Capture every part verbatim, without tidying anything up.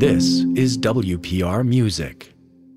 This is W P R Music.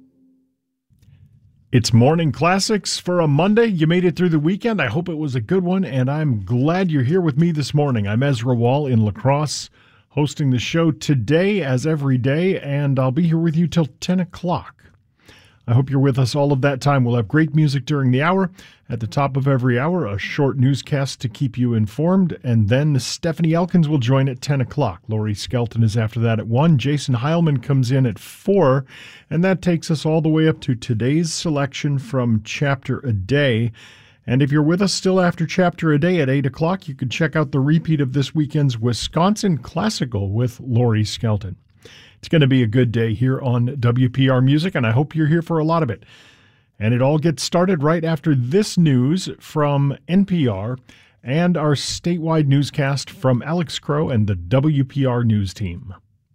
It's Morning Classics for a Monday. You made it through the weekend. I hope it was a good one, and I'm glad you're here with me this morning. I'm Ezra Wall in La Crosse, hosting the show today as every day, and I'll be here with you till ten o'clock. I hope you're with us all of that time. We'll have great music during the hour. At the top of every hour, a short newscast to keep you informed, and then Stephanie Elkins will join at ten o'clock. Laurie Skelton is after that at one. Jason Heilman comes in at four, and that takes us all the way up to today's selection from Chapter a Day. And if you're with us still after Chapter a Day at eight o'clock, you can check out the repeat of this weekend's Wisconsin Classical with Laurie Skelton. It's going to be a good day here on W P R Music, and I hope you're here for a lot of it. And it all gets started right after this news from N P R and our statewide newscast from Alex Crow and the W P R News team.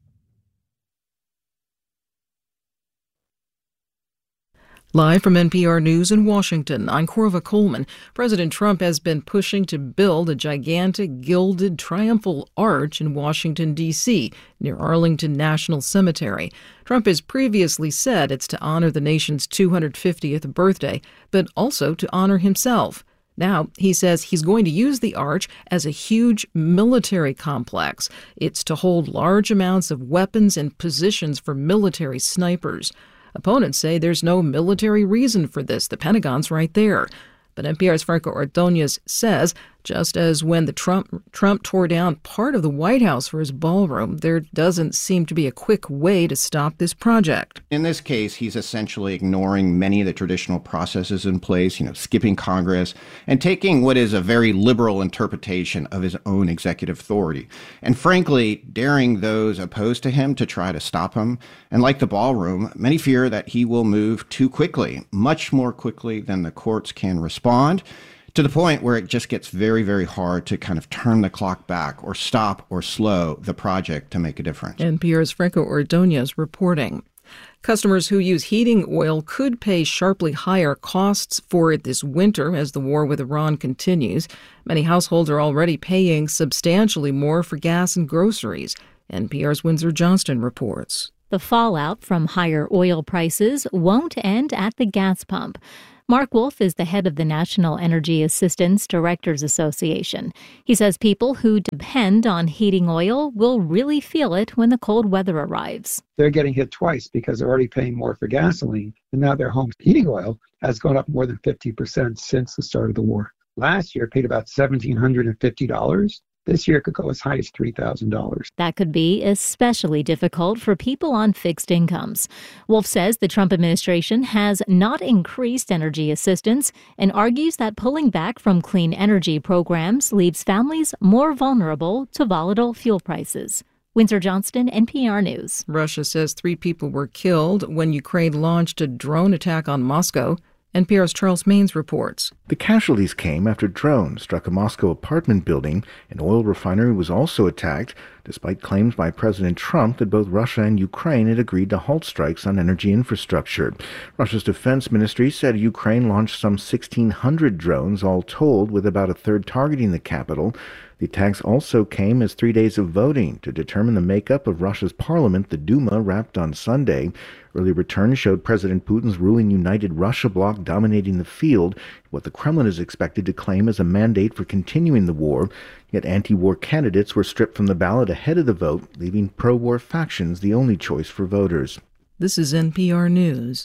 Live from N P R News in Washington, I'm Corva Coleman. President Trump has been pushing to build a gigantic gilded triumphal arch in Washington, D C, near Arlington National Cemetery. Trump has previously said it's to honor the nation's two hundred fiftieth birthday, but also to honor himself. Now, he says he's going to use the arch as a huge military complex. It's to hold large amounts of weapons and positions for military snipers. Opponents say there's no military reason for this. The Pentagon's right there. But N P R's Franco Ordonez says, just as when the Trump Trump tore down part of the White House for his ballroom, there doesn't seem to be a quick way to stop this project. In this case, he's essentially ignoring many of the traditional processes in place, you know, skipping Congress and taking what is a very liberal interpretation of his own executive authority. And frankly, daring those opposed to him to try to stop him. And like the ballroom, many fear that he will move too quickly, much more quickly than the courts can respond, to the point where it just gets very, very hard to kind of turn the clock back or stop or slow the project to make a difference. N P R's Franco Ordonez reporting. Customers who use heating oil could pay sharply higher costs for it this winter as the war with Iran continues. Many households are already paying substantially more for gas and groceries. N P R's Windsor Johnston reports. The fallout from higher oil prices won't end at the gas pump. Mark Wolf is the head of the National Energy Assistance Directors Association. He says people who depend on heating oil will really feel it when the cold weather arrives. They're getting hit twice because they're already paying more for gasoline, and now their home heating oil has gone up more than fifty percent since the start of the war. Last year, it paid about one thousand seven hundred fifty dollars. This year, it could go as high as three thousand dollars. That could be especially difficult for people on fixed incomes. Wolf says the Trump administration has not increased energy assistance and argues that pulling back from clean energy programs leaves families more vulnerable to volatile fuel prices. Windsor Johnston, N P R News. Russia says three people were killed when Ukraine launched a drone attack on Moscow. N P R's Charles Maines reports. The casualties came after drones struck a Moscow apartment building. An oil refinery was also attacked, despite claims by President Trump that both Russia and Ukraine had agreed to halt strikes on energy infrastructure. Russia's defense ministry said Ukraine launched some sixteen hundred drones, all told, with about a third targeting the capital. The attacks also came as three days of voting to determine the makeup of Russia's parliament, the Duma, wrapped on Sunday. Early returns showed President Putin's ruling United Russia bloc dominating the field, what the Kremlin is expected to claim as a mandate for continuing the war. Yet anti-war candidates were stripped from the ballot ahead of the vote, leaving pro-war factions the only choice for voters. This is N P R News.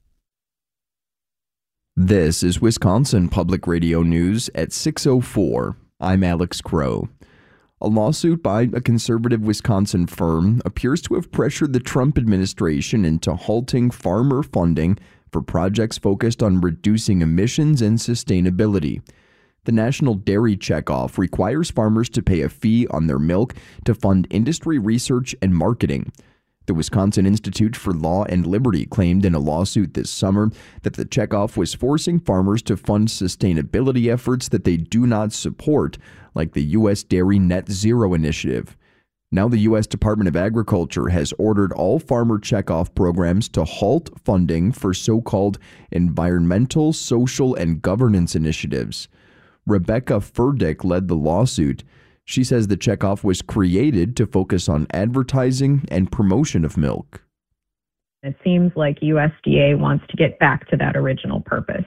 This is Wisconsin Public Radio News at six oh four. I'm Alex Crow. A lawsuit by a conservative Wisconsin firm appears to have pressured the Trump administration into halting farmer funding for projects focused on reducing emissions and sustainability. The National Dairy Checkoff requires farmers to pay a fee on their milk to fund industry research and marketing. The Wisconsin Institute for Law and Liberty claimed in a lawsuit this summer that the checkoff was forcing farmers to fund sustainability efforts that they do not support, like the U S Dairy Net Zero Initiative. Now the U S Department of Agriculture has ordered all farmer checkoff programs to halt funding for so-called environmental, social, and governance initiatives. Rebecca Furdick led the lawsuit. She says the checkoff was created to focus on advertising and promotion of milk. It seems like U S D A wants to get back to that original purpose.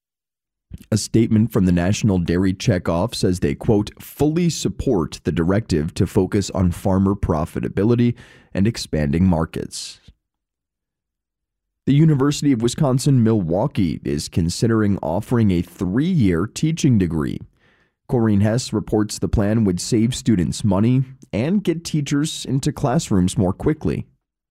A statement from the National Dairy Checkoff says they, quote, fully support the directive to focus on farmer profitability and expanding markets. The University of Wisconsin-Milwaukee is considering offering a three-year teaching degree. Corrine Hess reports the plan would save students money and get teachers into classrooms more quickly.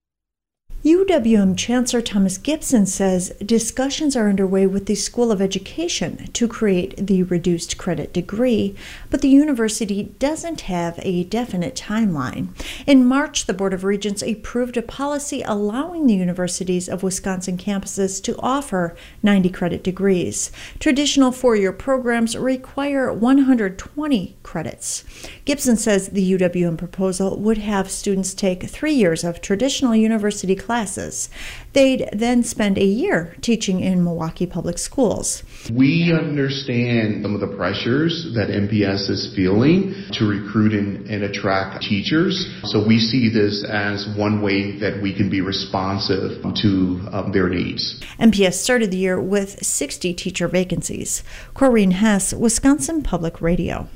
U W M Chancellor Thomas Gibson says discussions are underway with the School of Education to create the reduced credit degree, but the university doesn't have a definite timeline. In March, the Board of Regents approved a policy allowing the universities of Wisconsin campuses to offer ninety credit degrees. Traditional four-year programs require one hundred twenty credits. Gibson says the U W M proposal would have students take three years of traditional university classes. They'd then spend a year teaching in Milwaukee public schools. We understand some of the pressures that M P S is feeling to recruit and, and attract teachers. So we see this as one way that we can be responsive to um, their needs. M P S started the year with sixty teacher vacancies. Corrine Hess, Wisconsin Public Radio.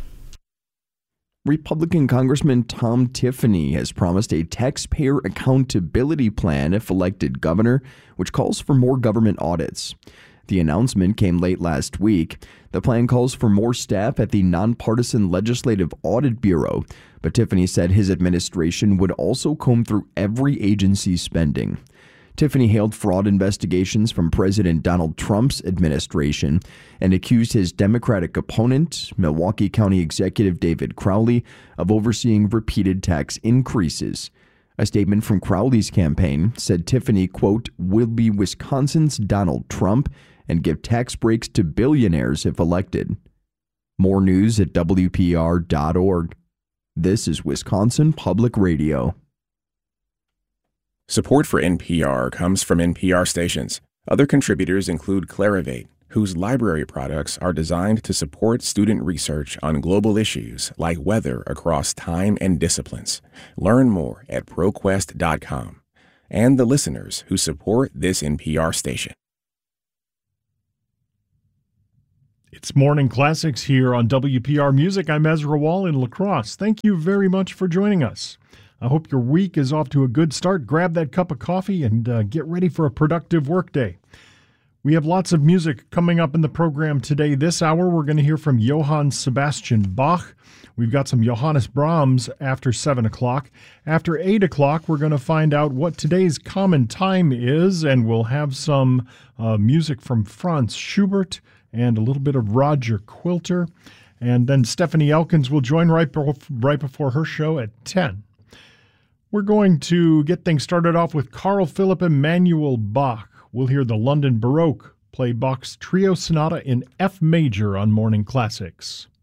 Republican Congressman Tom Tiffany has promised a taxpayer accountability plan if elected governor, which calls for more government audits. The announcement came late last week. The plan calls for more staff at the Nonpartisan Legislative Audit Bureau, but Tiffany said his administration would also comb through every agency's spending. Tiffany hailed fraud investigations from President Donald Trump's administration and accused his Democratic opponent, Milwaukee County Executive David Crowley, of overseeing repeated tax increases. A statement from Crowley's campaign said Tiffany, quote, will be Wisconsin's Donald Trump and give tax breaks to billionaires if elected. More news at W P R dot org. This is Wisconsin Public Radio. Support for N P R comes from N P R stations. Other contributors include Clarivate, whose library products are designed to support student research on global issues like weather across time and disciplines. Learn more at ProQuest dot com. And the listeners who support this N P R station. It's Morning Classics here on W P R Music. I'm Ezra Wall in La Crosse. Thank you very much for joining us. I hope your week is off to a good start. Grab that cup of coffee and uh, get ready for a productive workday. We have lots of music coming up in the program today. This hour, we're going to hear from Johann Sebastian Bach. We've got some Johannes Brahms after seven o'clock. After eight o'clock, we're going to find out what today's common time is, and we'll have some uh, music from Franz Schubert and a little bit of Roger Quilter. And then Stephanie Elkins will join right, be- right before her show at ten. We're going to get things started off with Carl Philipp Emanuel Bach. We'll hear the London Baroque play Bach's Trio Sonata in F major on Morning Classics.